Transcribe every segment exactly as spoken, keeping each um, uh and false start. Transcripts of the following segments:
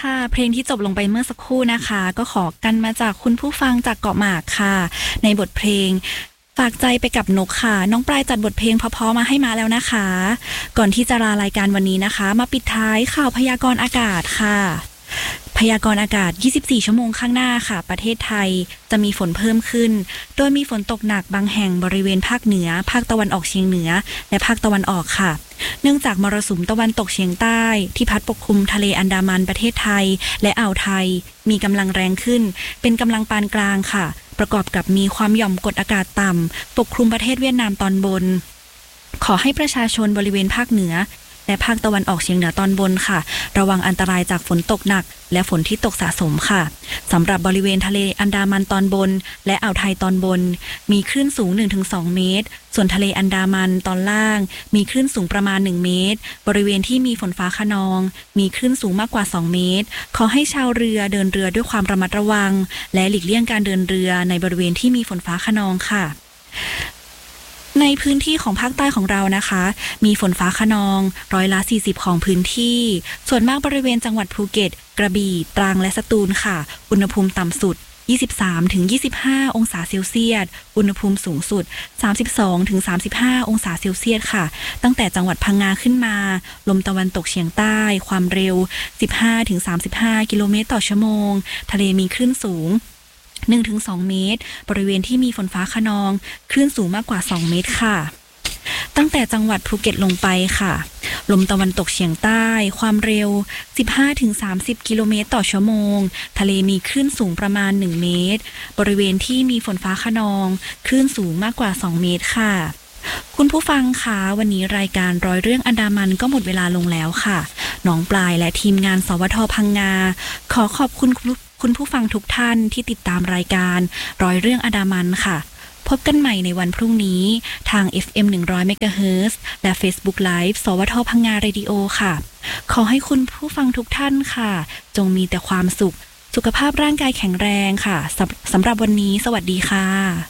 ค่ะเพลงที่จบลงไปเมื่อสักครู่นะคะก็ขอกันมาจากคุณผู้ฟังจากเกาะหมากค่ะในบทเพลงฝากใจไปกับนกค่ะน้องปลายจัดบทเพลงเพราะๆมาให้มาแล้วนะคะก่อนที่จะลารายการวันนี้นะคะมาปิดท้ายข่าวพยากรณ์อากาศค่ะพยากรณ์อากาศยี่สิบสี่ชั่วโมงข้างหน้าค่ะประเทศไทยจะมีฝนเพิ่มขึ้นโดยมีฝนตกหนักบางแห่งบริเวณภาคเหนือภาคตะวันออกเฉียงเหนือและภาคตะวันออกค่ะเนื่องจากมรสุมตะวันตกเฉียงใต้ที่พัดปกคลุมทะเลอันดามันประเทศไทยและอ่าวไทยมีกำลังแรงขึ้นเป็นกำลังปานกลางค่ะประกอบกับมีความหย่อมกดอากาศต่ำปกคลุมประเทศเวียดนามตอนบนขอให้ประชาชนบริเวณภาคเหนือและภาคตะวันออกเฉียงเหนือตอนบนค่ะระวังอันตรายจากฝนตกหนักและฝนที่ตกสะสมค่ะสำหรับบริเวณทะเลอันดามันตอนบนและอ่าวไทยตอนบนมีคลื่นสูง หนึ่งถึงสอง เมตรส่วนทะเลอันดามันตอนล่างมีคลื่นสูงประมาณหนึ่งเมตรบริเวณที่มีฝนฟ้าคะนองมีคลื่นสูงมากกว่าสองเมตรขอให้ชาวเรือเดินเรือด้วยความระมัดระวังและหลีกเลี่ยงการเดินเรือในบริเวณที่มีฝนฟ้าคะนองค่ะในพื้นที่ของภาคใต้ของเรานะคะมีฝนฟ้าคะนองร้อยละสี่สิบของพื้นที่ส่วนมากบริเวณจังหวัดภูเก็ตกระบี่ตรังและสตูลค่ะอุณหภูมิต่ำสุด ยี่สิบสามถึงยี่สิบห้า องศาเซลเซียสอุณหภูมิสูงสุด สามสิบสองถึงสามสิบห้า องศาเซลเซียสค่ะตั้งแต่จังหวัดพังงาขึ้นมาลมตะวันตกเฉียงใต้ความเร็ว สิบห้าถึงสามสิบห้า กิโลเมตรต่อชั่วโมงทะเลมีคลื่นสูงหนึ่งถึงสอง เมตรบริเวณที่มีฝนฟ้าคะนองคลื่นสูงมากกว่าสองเมตรค่ะตั้งแต่จังหวัดภูเก็ตลงไปค่ะลมตะวันตกเฉียงใต้ความเร็ว สิบห้าถึงสามสิบ กิโลเมตรต่อชั่วโมงทะเลมีคลื่นสูงประมาณหนึ่งเมตรบริเวณที่มีฝนฟ้าคะนองคลื่นสูงมากกว่าสองเมตรค่ะคุณผู้ฟังคะวันนี้รายการร้อยเรื่องอันดามันก็หมดเวลาลงแล้วค่ะน้องปลายและทีมงานสวทพังงาขอขอบคุณคุณผู้ฟังทุกท่านที่ติดตามรายการร้อยเรื่องอันดามันค่ะพบกันใหม่ในวันพรุ่งนี้ทาง เอฟ เอ็ม หนึ่งร้อย เมกะเฮิรตซ์ และ Facebook Live สวทพังงาเรดิโอค่ะขอให้คุณผู้ฟังทุกท่านค่ะจงมีแต่ความสุขสุขภาพร่างกายแข็งแรงค่ะสำสำหรับวันนี้สวัสดีค่ะ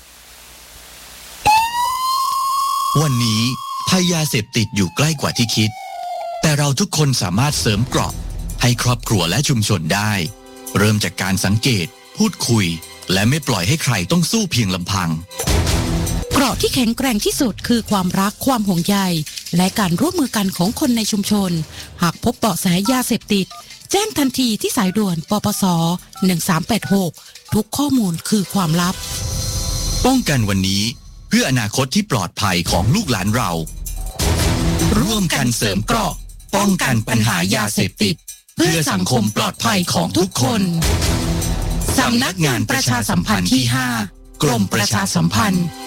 วันนี้ภัยยาเสพติดอยู่ใกล้กว่าที่คิดแต่เราทุกคนสามารถเสริมเกราะให้ครอบครัวและชุมชนได้เริ่มจากการสังเกตพูดคุยและไม่ปล่อยให้ใครต้องสู้เพียงลำพังเกราะที่แข็งแกร่งที่สุดคือความรักความห่วงใยและการร่วมมือกันของคนในชุมชนหากพบเบาะแสยาเสพติดแจ้งทันทีที่สายด่วนปปสหนึ่งสามแปดหกทุกข้อมูลคือความลับป้องกันวันนี้เพื่ออนาคตที่ปลอดภัยของลูกหลานเราร่วมกันเสริมเกราะป้องกันปัญหายาเสพติดเพื่อสังคมปลอดภัยของทุกคนสำนักงานประชาสัมพันธ์ที่ห้ากรมประชาสัมพันธ์